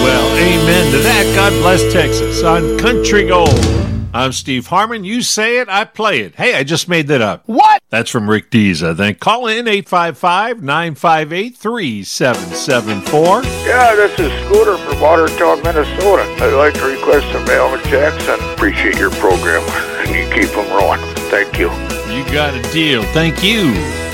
Well, amen to that. God bless Texas on Country Gold. I'm Steve Harmon. You say it, I play it. Hey, I just made that up. What? That's from Rick Dees, I think. Call in 855-958-3774. Yeah, this is Scooter from Watertown, Minnesota. I'd like to request some Alan Jackson. Appreciate your program, and you keep them rolling. Thank you. You got a deal. Thank you.